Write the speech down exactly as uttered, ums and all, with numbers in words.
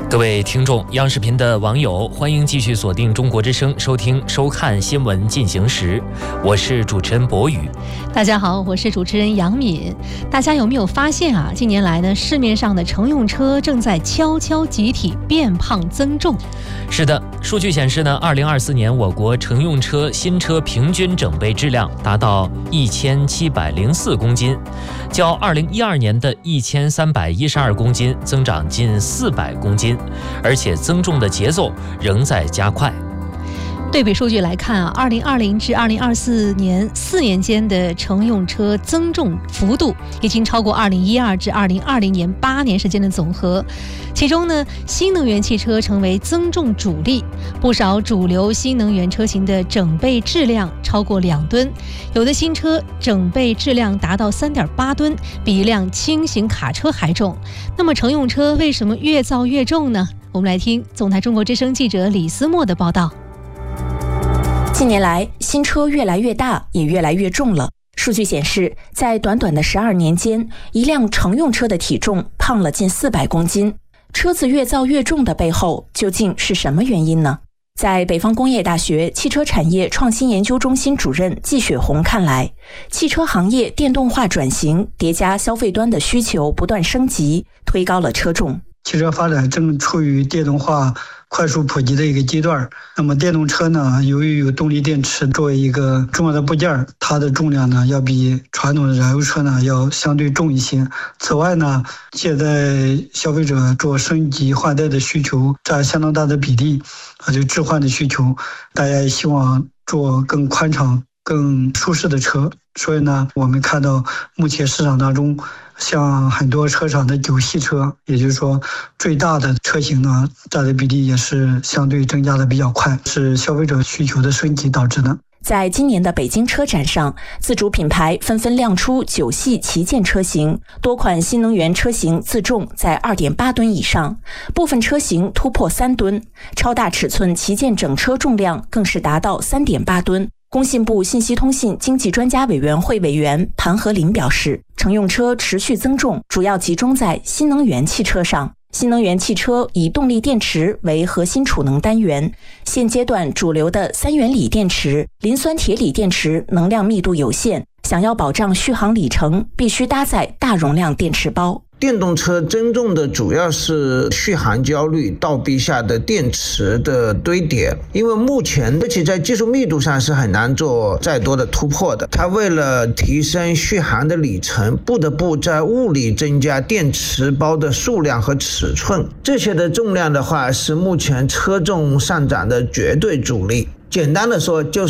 各位听众，央视频的网友，欢迎继续锁定中国之声，收听收看新闻进行时。我是主持人博宇。 大家好，我是主持人杨敏。大家有没有发现啊？近年来呢，市面上的乘用车正在悄悄集体变胖增重。 是的，数据显示呢，二零二四年我国乘用车新车平均整备质量达到一千七百零四公斤，较二零一二年的一千三百一十二公斤增长近四百公斤。而且增重的节奏仍在加快。 对比数据来看啊，二零二零至二零二四年四年间的乘用车增重幅度已经超过二零一二至二零二零年八年时间的总和。其中呢，新能源汽车成为增重主力，不少主流新能源车型的整备质量超过两吨，有的新车整备质量达到三点八吨，比一辆轻型卡车还重。那么乘用车为什么越造越重呢？我们来听总台中国之声记者李思墨的报道。 近年来，新车越来越大，也越来越重了。数据显示，在短短的十二年间，一辆乘用车的体重胖了近四百公斤。车子越造越重的背后，究竟是什么原因呢？在北方工业大学汽车产业创新研究中心主任季雪红看来，汽车行业电动化转型叠加消费端的需求不断升级，推高了车重。 汽车发展正处于电动化快速普及的一个阶段，那么电动车呢，由于有动力电池作为一个重要的部件，它的重量呢要比传统的燃油车呢要相对重一些。此外呢，现在消费者做升级换代的需求占相当大的比例，啊，就置换的需求，大家也希望做更宽敞、更舒适的车。所以呢，我们看到目前市场当中，像很多车厂的九系车，也就是说最大的车型呢，占的比例也是相对增加的比较快，是消费者需求的升级导致的。 在今年的北京车展上，自主品牌纷纷亮出九系旗舰车型，多款新能源车型自重在 二点八吨以上，部分车型突破三吨，超大尺寸旗舰整车重量更是达到 三点八吨。工信部信息通信经济专家委员会委员庞和林表示，乘用车持续增重主要集中在新能源汽车上。新能源汽车以动力电池为核心储能单元，现阶段主流的三元锂电池、磷酸铁锂电池能量密度有限，想要保障续航里程，必须搭载大容量电池包。 电动车增重的主要是续航焦虑，倒逼下的电池的堆叠，因为目前而且在技术密度上是很难做再多的突破的，它为了提升续航的里程，不得不在物理增加电池包的数量和尺寸，这些的重量的话是目前车重上涨的绝对主力。简单的说，就是